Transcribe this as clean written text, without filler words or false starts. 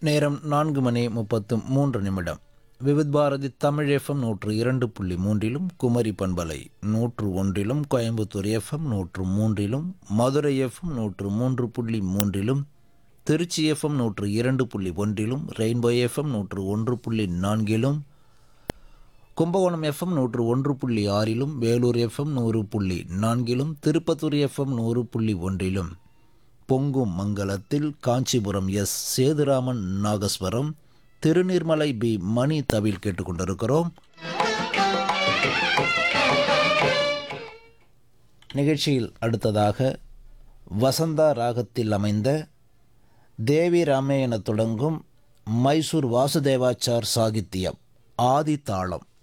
நேரம் 4:33. விவித் பாரதி தமிழ் எஃப்எம் 102.3 குமரி பண்பலை 101, Coimbatore FM 103, Madurai FM 103.3, Trichy FM 102.1, rainbow FM 101.4, Kumbakonam FM 101.6, Vellore FM 100.4, Tirupattur FM 100.1, பொங்கும் மங்கலத்தில் காஞ்சிபுரம் எஸ் சேதுராமன் நாகஸ்வரம், திருநீர்மலை பி மணி தவில் கேட்டுக்கொண்டிருக்கிறோம். நிகழ்ச்சியில் அடுத்ததாக வசந்தா ராகத்தில் அமைந்த தேவி ராமே என தொடங்கும் மைசூர் வாசுதேவாச்சார் சாகித்யம் ஆதி தாளம்.